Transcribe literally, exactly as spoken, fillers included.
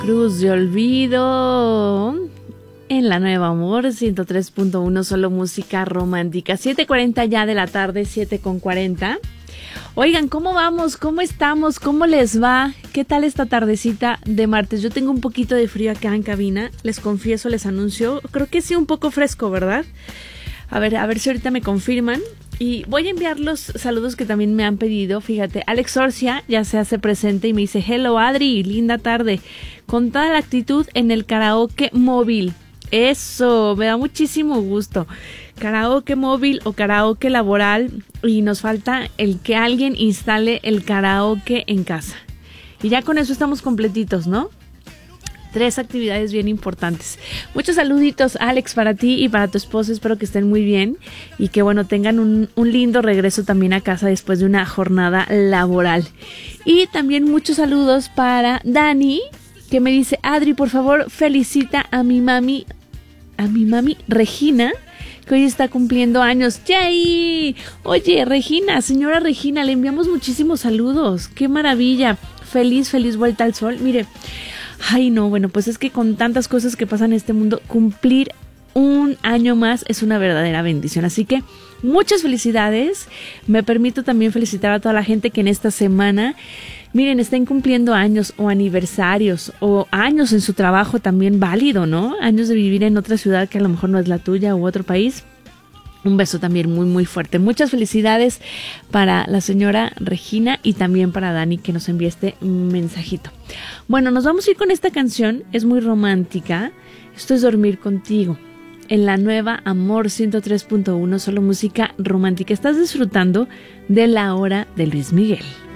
Cruz de Olvido en la Nueva Amor ciento tres punto uno, solo música romántica. siete cuarenta ya de la tarde, siete con cuarenta. Oigan, ¿cómo vamos? ¿Cómo estamos? ¿Cómo les va? ¿Qué tal esta tardecita de martes? Yo tengo un poquito de frío acá en cabina, les confieso, les anuncio. Creo que sí, un poco fresco, ¿verdad? A ver, a ver si ahorita me confirman. Y voy a enviar los saludos que también me han pedido. Fíjate, Alex Orcia ya se hace presente y me dice: hello Adri, linda tarde. Con toda la actitud en el karaoke móvil. Eso, me da muchísimo gusto. Karaoke móvil o karaoke laboral. Y nos falta el que alguien instale el karaoke en casa. Y ya con eso estamos completitos, ¿no? Tres actividades bien importantes. Muchos saluditos, Alex, para ti y para tu esposo. Espero que estén muy bien y que, bueno, tengan un, un lindo regreso también a casa después de una jornada laboral. Y también muchos saludos para Dani, que me dice: Adri, por favor, felicita a mi mami, a mi mami Regina, que hoy está cumpliendo años. ¡Yay! Oye, Regina, señora Regina, le enviamos muchísimos saludos. ¡Qué maravilla! Feliz, feliz vuelta al sol. Mire, ay no, bueno, pues es que con tantas cosas que pasan en este mundo, cumplir un año más es una verdadera bendición. Así que muchas felicidades. Me permito también felicitar a toda la gente que en esta semana, miren, estén cumpliendo años o aniversarios o años en su trabajo también válido, ¿no? Años de vivir en otra ciudad que a lo mejor no es la tuya u otro país. Un beso también muy muy fuerte. Muchas felicidades para la señora Regina y también para Dani, que nos envía este mensajito. Bueno, nos vamos a ir con esta canción. Es muy romántica. Esto es Dormir Contigo en la Nueva Amor ciento tres punto uno, solo música romántica. Estás disfrutando de La Hora de Luis Miguel.